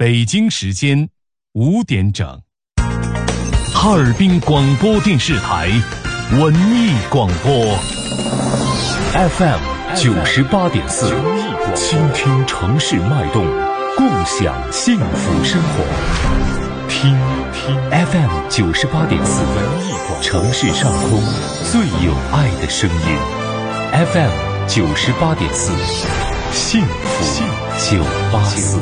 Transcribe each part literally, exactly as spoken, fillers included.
北京时间五点整，哈尔滨广播电视台文艺广播 F M 九十八点四，倾听城市脉动，共享幸福生活。听听 F M 九十八点四，文艺广播，城市上空最有爱的声音。F M 九十八点四，幸福九八四。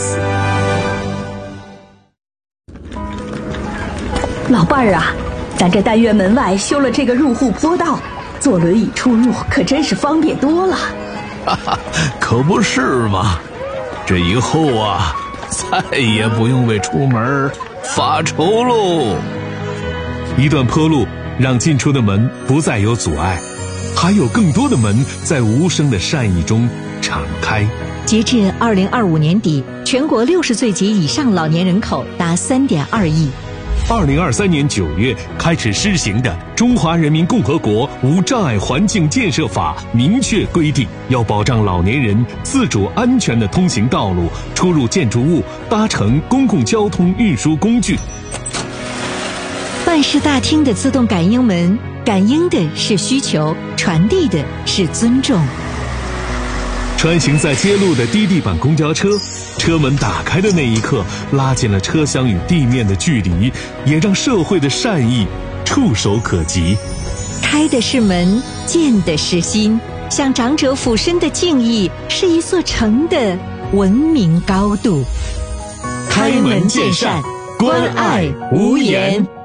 老伴儿啊，咱这单元门外修了这个入户坡道，坐轮椅出入可真是方便多了。 哈哈，可不是嘛！这以后啊，再也不用为出门发愁喽。 一段坡路让进出的门不再有阻碍，还有更多的门在无声的善意中敞开。 截至二零二五年底，全国六十岁及以上老年人口达三点二亿。 二零二三年九月开始施行的《中华人民共和国无障碍环境建设法》明确规定，要保障老年人自主安全的通行道路、出入建筑物、搭乘公共交通运输工具。 办事大厅的自动感应门，感应的是需求，传递的是尊重。 穿行在街路的低地板公交车，车门打开的那一刻，拉近了车厢与地面的距离，也让社会的善意触手可及。 开的是门，见的是心，向长者俯身的敬意，是一座城的文明高度。 开门见山，关爱无言。